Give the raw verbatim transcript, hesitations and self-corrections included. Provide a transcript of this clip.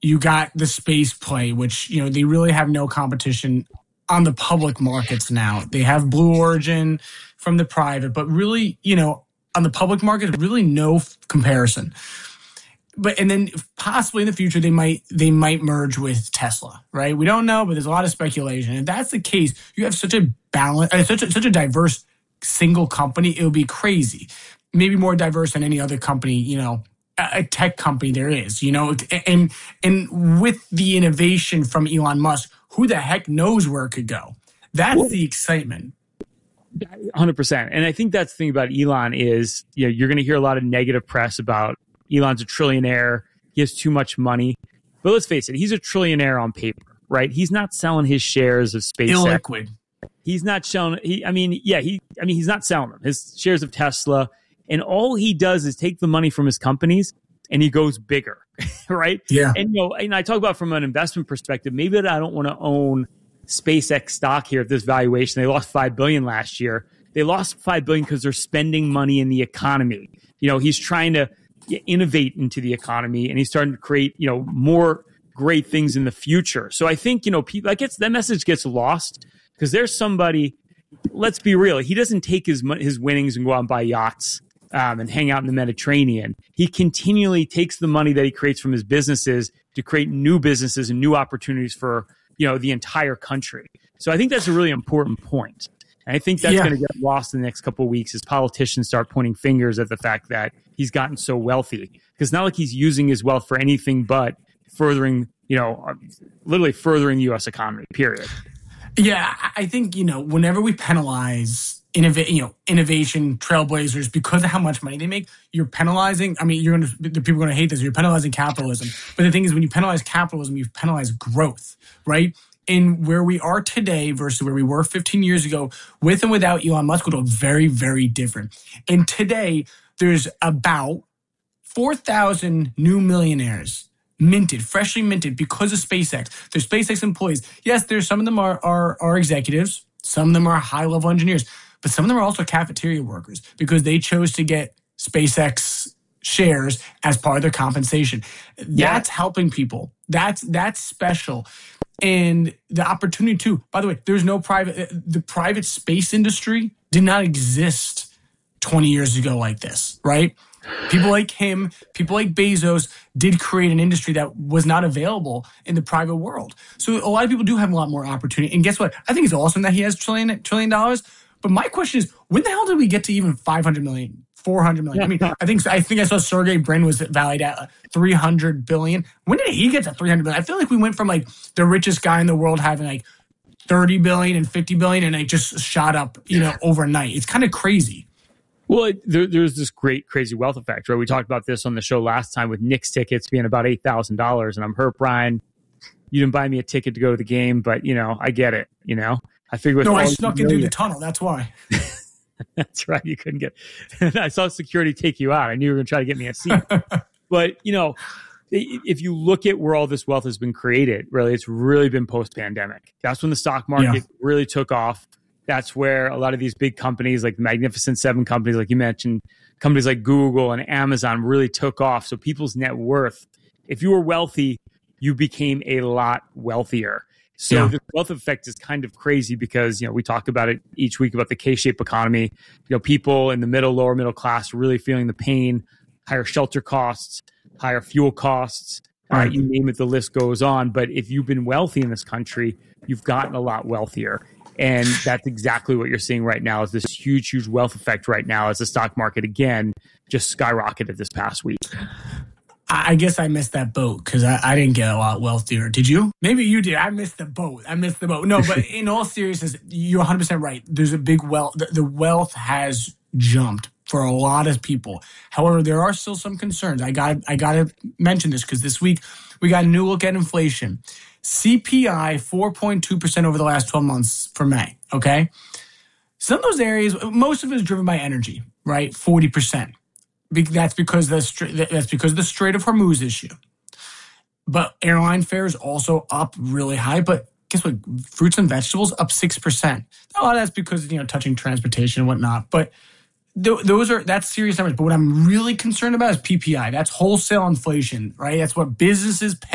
You got the space play, which, you know, they really have no competition on the public markets now. They have Blue Origin from the private, but really, you know, on the public market, really no f- comparison. But and then possibly in the future they might they might merge with Tesla, right? We don't know, but there's a lot of speculation. If that's the case, you have such a balance, uh, such a, such a diverse single company. It would be crazy, maybe more diverse than any other company, you know, a, a tech company there is, you know. And and with the innovation from Elon Musk, who the heck knows where it could go? That's well, the excitement. one hundred percent. And I think that's the thing about Elon is, you know, you're going to hear a lot of negative press about Elon's a trillionaire. He has too much money. But let's face it, he's a trillionaire on paper, right? He's not selling his shares of SpaceX. Illiquid. He's not selling. He, I mean, yeah, he. I mean, he's not selling them. His shares of Tesla, and all he does is take the money from his companies and he goes bigger, right? Yeah. And you know, and I talk about from an investment perspective. Maybe that I don't want to own SpaceX stock here at this valuation. They lost five billion dollars last year. They lost five billion dollars because they're spending money in the economy. You know, he's trying to innovate into the economy, and he's starting to create, you know, more great things in the future. So I think, you know, people, that gets that message gets lost because there's somebody. Let's be real. He doesn't take his his winnings and go out and buy yachts um, and hang out in the Mediterranean. He continually takes the money that he creates from his businesses to create new businesses and new opportunities for, you know, the entire country. So I think that's a really important point. And I think that's yeah. going to get lost in the next couple of weeks as politicians start pointing fingers at the fact that he's gotten so wealthy. Because it's not like he's using his wealth for anything but furthering, you know, literally furthering the U S economy, period. Yeah, I think, you know, whenever we penalize innov- you know, innovation trailblazers because of how much money they make, you're penalizing, I mean, you're going to, the people are going to hate this, you're penalizing capitalism. But the thing is, when you penalize capitalism, you penalize growth, right? And where we are today versus where we were fifteen years ago, with and without Elon Musk, would look very, very different. And today, there's about four thousand new millionaires minted, freshly minted because of SpaceX. They're SpaceX employees. Yes, there's some of them are, are, are executives. Some of them are high-level engineers. But some of them are also cafeteria workers because they chose to get SpaceX shares as part of their compensation. That's yeah. helping people. That's that's special. And the opportunity too, by the way, there's no private, the private space industry did not exist twenty years ago like this, right? People like him, people like Bezos did create an industry that was not available in the private world. So a lot of people do have a lot more opportunity. And guess what? I think it's awesome that he has trillion, trillion dollars. But my question is, when the hell did we get to even five hundred million? four hundred million. I mean, I think I think I saw Sergey Brin was valued at three hundred billion. When did he get to three hundred billion? I feel like we went from like the richest guy in the world having like thirty billion and fifty billion, and it just shot up, you know, overnight. It's kind of crazy. Well, there, there's this great, crazy wealth effect, right? We talked about this on the show last time with Knicks tickets being about eight thousand dollars. And I'm hurt, Brian. You didn't buy me a ticket to go to the game, but, you know, I get it, you know? I figured. No, I snuck into the tunnel. That's why. That's right. You couldn't get. I saw security take you out. I knew you were going to try to get me a seat. But, you know, if you look at where all this wealth has been created, really, it's really been post-pandemic. That's when the stock market yeah. really took off. That's where a lot of these big companies, like the Magnificent Seven companies, like you mentioned, companies like Google and Amazon really took off. So people's net worth, if you were wealthy, you became a lot wealthier. So yeah. the wealth effect is kind of crazy because, you know, we talk about it each week about the K-shaped economy. You know, people in the middle, lower middle class really feeling the pain, higher shelter costs, higher fuel costs, right. uh, you name it, the list goes on. But if you've been wealthy in this country, you've gotten a lot wealthier. And that's exactly what you're seeing right now is this huge, huge wealth effect right now as the stock market, again, just skyrocketed this past week. I guess I missed that boat because I, I didn't get a lot wealthier. Did you? Maybe you did. I missed the boat. I missed the boat. No, but in all seriousness, you're one hundred percent right. There's a big wealth. The, the wealth has jumped for a lot of people. However, there are still some concerns. I got I got to mention this because this week we got a new look at inflation. C P I four point two percent over the last twelve months for May. Okay, some of those areas, most of it is driven by energy, right? forty percent. That's because the that's because of the Strait of Hormuz issue. But airline fares also up really high. But guess what? Fruits and vegetables up six percent. A lot of that's because, you know, touching transportation and whatnot. But th- those are that's serious numbers. But what I'm really concerned about is P P I. That's wholesale inflation, right? That's what businesses pay.